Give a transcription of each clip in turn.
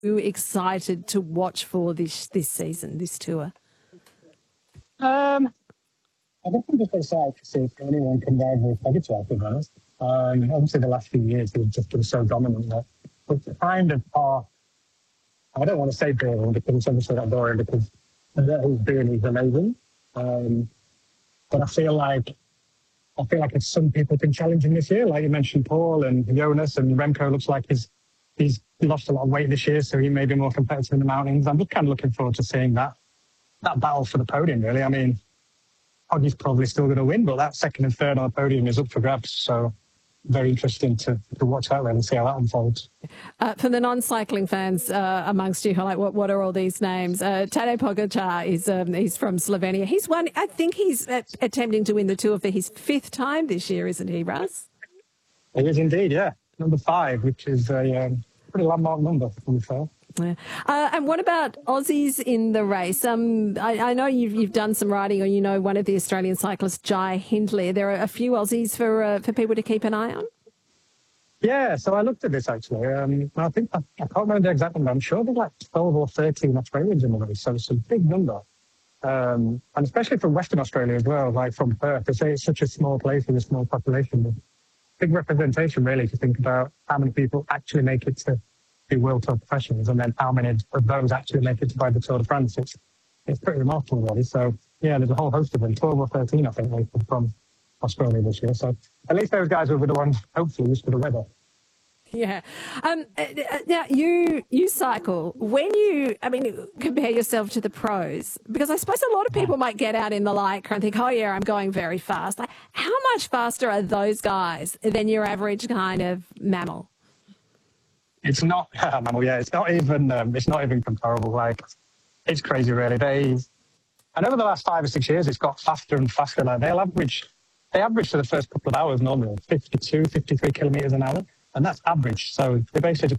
you excited to watch for this season, this tour? I don't think it's excited to see if anyone can rival Pogacar, to be honest. Obviously, the last few years he's just been so dominant that it's kind of I don't want to say boring because it's obviously not boring because what he's doing is amazing. But I feel like if some people can challenge him this year, like you mentioned, Paul and Jonas and Remco looks like he's lost a lot of weight this year, so he may be more competitive in the mountains. I'm just kind of looking forward to seeing that battle for the podium, really. I mean, Oggy's probably still going to win, but that second and third on the podium is up for grabs. So very interesting to watch that and see how that unfolds. For the non-cycling fans amongst you, like what are all these names? Tadej Pogacar he's from Slovenia. He's won. I think he's attempting to win the Tour for his 5th time this year, isn't he, Russ? He is indeed, yeah. Number 5, which is a pretty landmark number, to be fair. Yeah. And what about Aussies in the race? I know you've done some riding, or you know one of the Australian cyclists, Jai Hindley. There are a few Aussies for people to keep an eye on. Yeah, so I looked at this actually. I think I can't remember the exact number. I'm sure there's like 12 or 13 Australians in the race, so it's a big number. And especially from Western Australia as well, like from Perth. They say it's such a small place with a small population. Big representation, really, to think about how many people actually make it to be World Tour professionals, and then how many of those actually make it to ride the Tour de France. It's pretty remarkable, really. So, yeah, there's a whole host of them, 12 or 13, I think, from Australia this year. So at least those guys will be the ones, hopefully, used to the weather. Yeah. Now, you cycle. When you, compare yourself to the pros, because I suppose a lot of people might get out in the Lycra and think, oh, yeah, I'm going very fast. Like, how much faster are those guys than your average kind of mammal? It's not mammal, yeah. It's not even comparable. Like, it's crazy, really. And over the last 5 or 6 years, it's got faster and faster. Like, they average for the first couple of hours normally 52, 53 kilometers an hour. And that's average. So they're basically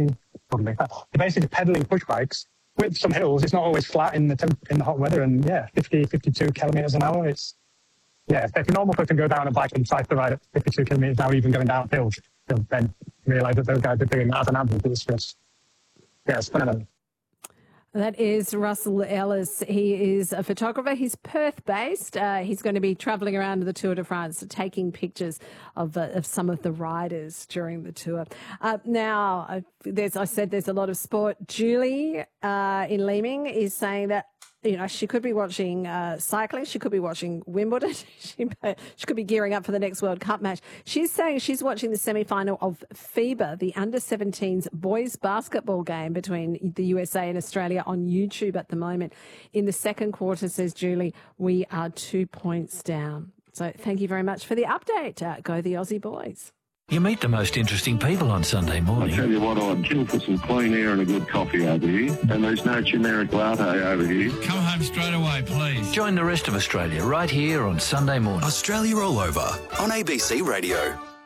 pedaling push bikes with some hills. It's not always flat in the hot weather. And yeah, 50, 52 kilometers an hour. If a normal person go down a bike and tries to ride at 52 kilometers an hour, even going downhill, they'll then realise that those guys are doing that as an average. It's just, it's phenomenal. That is Russell Ellis. He is a photographer. He's Perth-based. He's going to be travelling around the Tour de France, taking pictures of some of the riders during the tour. Now, there's a lot of sport. Julie in Leeming is saying that, she could be watching cycling. She could be watching Wimbledon. She could be gearing up for the next World Cup match. She's saying she's watching the semi-final of FIBA, the under-17s boys basketball game between the USA and Australia on YouTube at the moment. In the second quarter, says Julie, we are 2 points down. So thank you very much for the update. Go the Aussie boys. You meet the most interesting people on Sunday morning. I tell you what, I'd kill for some clean air and a good coffee over here. And there's no generic latte over here. Come home straight away, please. Join the rest of Australia right here on Sunday morning. Australia All Over on ABC Radio.